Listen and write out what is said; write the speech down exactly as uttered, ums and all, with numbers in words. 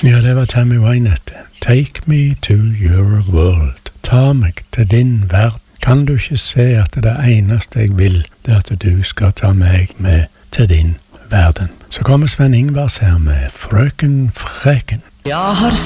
Ja, det var Tammy Wynette. Take me to your world. Ta meg til din verden. Kan du ikke se at det eneste jeg vil, det er at du skal ta meg med til din verden? Så kommer Sven Ingvars her med Frøken Freken. Jeg har